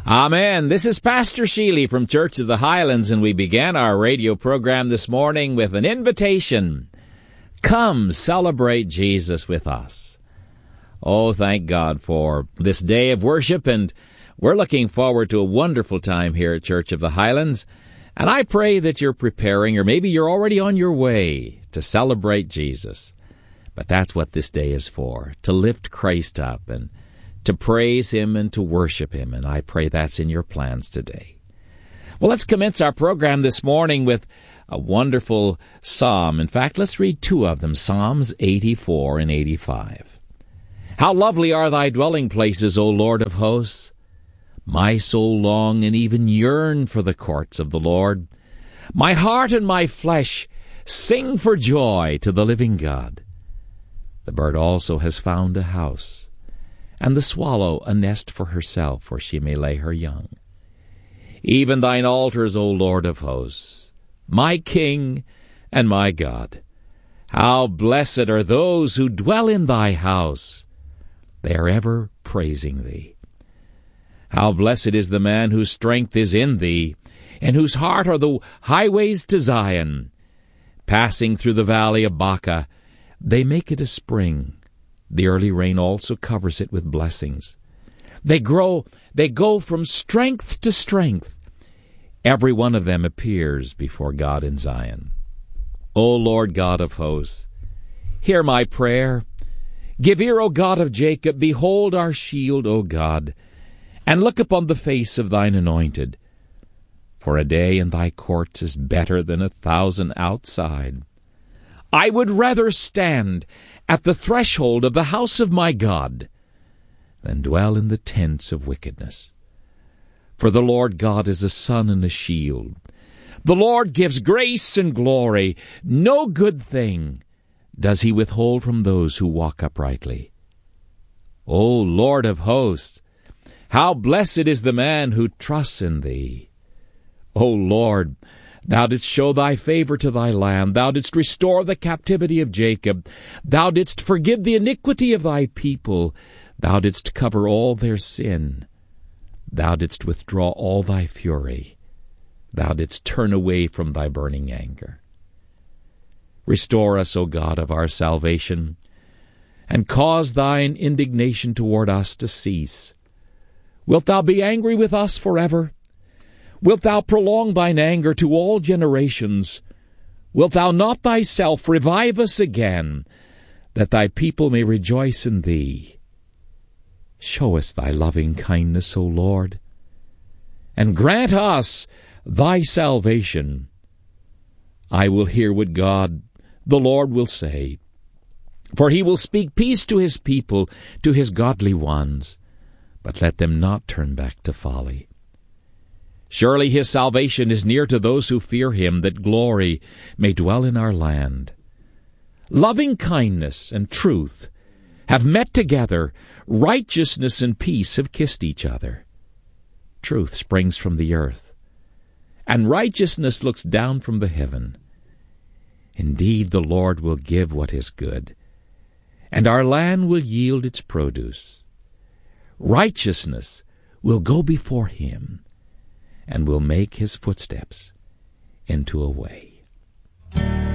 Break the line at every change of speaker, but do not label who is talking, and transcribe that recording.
Amen. This is Pastor Sheely from Church of the Highlands, and we began our radio program this morning with an invitation. Come celebrate Jesus with us. Oh, thank God for this day of worship, and we're looking forward to a wonderful time here at Church of the Highlands. And I pray that you're preparing, or maybe you're already on your way to celebrate Jesus. But that's what this day is for, to lift Christ up and to praise Him and to worship Him, and I pray that's in your plans today. Well, let's commence our program this morning with a wonderful psalm. In fact, let's read two of them, Psalms 84 and 85. How lovely are thy dwelling places, O Lord of hosts! My soul long and even yearn for the courts of the Lord. My heart and my flesh sing for joy to the living God. The bird also has found a house, and the swallow a nest for herself, where she may lay her young. Even thine altars, O Lord of hosts, my King and my God. How blessed are those who dwell in thy house. They are ever praising thee. How blessed is the man whose strength is in thee, and whose heart are the highways to Zion. Passing through the valley of Baca, they make it a spring. The early rain also covers it with blessings. They go from strength to strength. Every one of them appears before God in Zion. O Lord God of hosts, hear my prayer. Give ear, O God of Jacob. Behold our shield, O God, and look upon the face of thine anointed. For a day in thy courts is better than 1,000 outside. I would rather stand at the threshold of the house of my God than dwell in the tents of wickedness. For the Lord God is a sun and a shield. The Lord gives grace and glory. No good thing does he withhold from those who walk uprightly. O Lord of hosts, how blessed is the man who trusts in thee. O Lord, thou didst show thy favor to thy land. Thou didst restore the captivity of Jacob. Thou didst forgive the iniquity of thy people. Thou didst cover all their sin. Thou didst withdraw all thy fury. Thou didst turn away from thy burning anger. Restore us, O God of our salvation, and cause thine indignation toward us to cease. Wilt thou be angry with us forever? Wilt thou prolong thine anger to all generations? Wilt thou not thyself revive us again, that thy people may rejoice in thee? Show us thy loving kindness, O Lord, and grant us thy salvation. I will hear what God, the Lord, will say, for he will speak peace to his people, to his godly ones, but let them not turn back to folly. Surely his salvation is near to those who fear him, that glory may dwell in our land. Loving kindness and truth have met together. Righteousness and peace have kissed each other. Truth springs from the earth, and righteousness looks down from the heaven. Indeed, the Lord will give what is good, and our land will yield its produce. Righteousness will go before him, and will make his footsteps into a way.